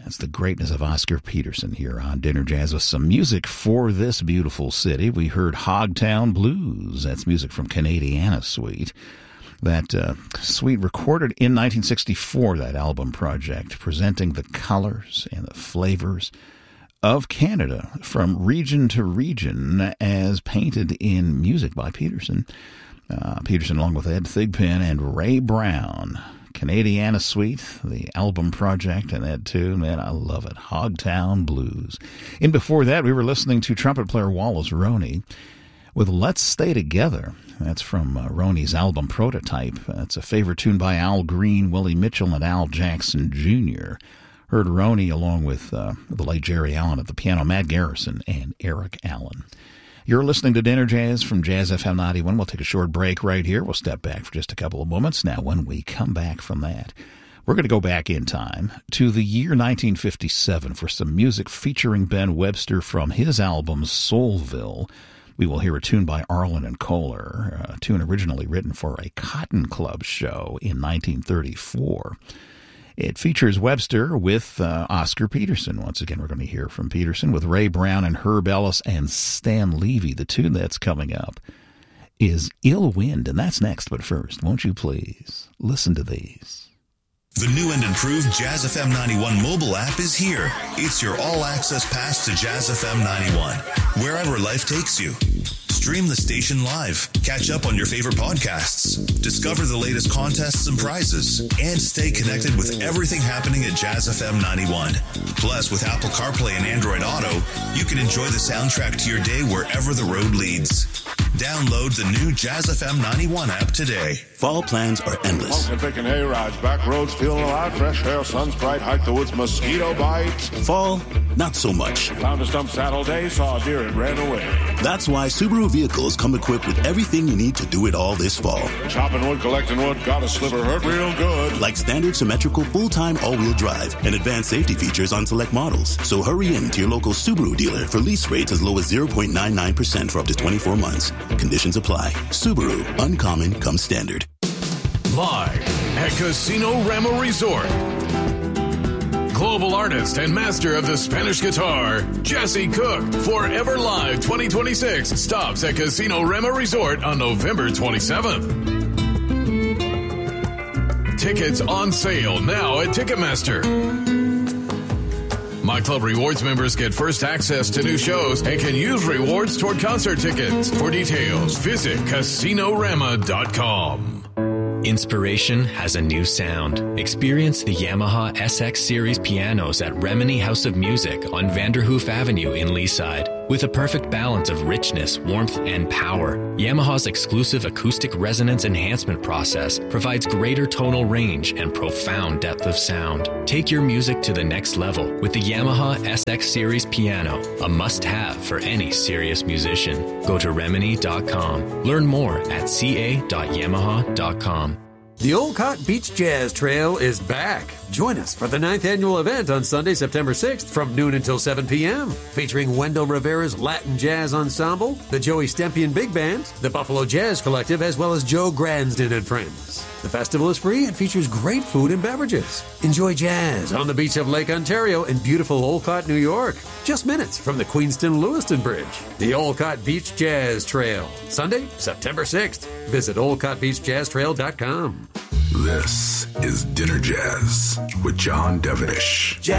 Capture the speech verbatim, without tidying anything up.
That's the greatness of Oscar Peterson here on Dinner Jazz with some music for this beautiful city. We heard Hogtown Blues. That's music from Canadiana Suite. That uh, suite recorded in nineteen sixty-four, that album project, presenting the colors and the flavors of Canada from region to region as painted in music by Peterson. Uh, Peterson along with Ed Thigpen and Ray Brown. Canadiana Suite, the album project, and that tune, man, I love it. Hogtown Blues. And before that, we were listening to trumpet player Wallace Roney with Let's Stay Together. That's from uh, Roney's album Prototype. That's a favorite tune by Al Green, Willie Mitchell, and Al Jackson Junior Heard Roney along with uh, the late Jerry Allen at the piano, Matt Garrison, and Eric Allen. You're listening to Dinner Jazz from Jazz F M ninety-one. We'll take a short break right here. We'll step back for just a couple of moments. Now, when we come back from that, we're going to go back in time to the year nineteen fifty-seven for some music featuring Ben Webster from his album Soulville. We will hear a tune by Arlen and Kohler, a tune originally written for a Cotton Club show in nineteen thirty-four. It features Webster with uh, Oscar Peterson. Once again, we're going to hear from Peterson with Ray Brown and Herb Ellis and Stan Levy. The tune that's coming up is Ill Wind, and that's next. But first, won't you please listen to these? The new and improved Jazz F M ninety-one mobile app is here. It's your all-access pass to Jazz F M ninety-one, wherever life takes you. Stream the station live, catch up on your favorite podcasts, discover the latest contests and prizes, and stay connected with everything happening at Jazz F M ninety-one. Plus, with Apple CarPlay and Android Auto, you can enjoy the soundtrack to your day wherever the road leads. Download the new Jazz F M ninety-one app today. Fall plans are endless. Pumpkin picking hay rides, back roads feeling alive, fresh air, sun's bright, hike the woods, mosquito bites. Fall, not so much. Found a stump saddle day, saw a deer and ran away. That's why Subaru vehicles come equipped with everything you need to do it all this fall. Chopping wood, collecting wood, got a sliver, hurt real good. Like standard symmetrical full-time all-wheel drive and advanced safety features on select models. So hurry in to your local Subaru dealer for lease rates as low as zero point nine nine percent for up to twenty-four months. Conditions apply. Subaru, uncommon comes standard. Live at Casino Rama Resort. Global artist and master of the Spanish guitar, Jesse Cook, Forever Live twenty twenty-six stops at Casino Rama Resort on November twenty-seventh. Tickets on sale now at Ticketmaster. My Club Rewards members get first access to new shows and can use rewards toward concert tickets. For details, visit casino rama dot com. Inspiration has a new sound. Experience the Yamaha S X Series pianos at Remini House of Music on Vanderhoof Avenue in Leaside. With a perfect balance of richness, warmth, and power, Yamaha's exclusive acoustic resonance enhancement process provides greater tonal range and profound depth of sound. Take your music to the next level with the Yamaha S X Series piano, a must-have for any serious musician. Go to remini dot com. Learn more at c a dot yamaha dot com. The Olcott Beach Jazz Trail is back. Join us for the ninth annual event on Sunday, September sixth from noon until seven p.m. featuring Wendell Rivera's Latin Jazz Ensemble, the Joey Stempian Big Band, the Buffalo Jazz Collective, as well as Joe Gransden and friends. The festival is free and features great food and beverages. Enjoy jazz on the beach of Lake Ontario in beautiful Olcott, New York. Just minutes from the Queenston-Lewiston Bridge. The Olcott Beach Jazz Trail. Sunday, September sixth. Visit olcott beach jazz trail dot com. This is Dinner Jazz with John Devenish. Jazz.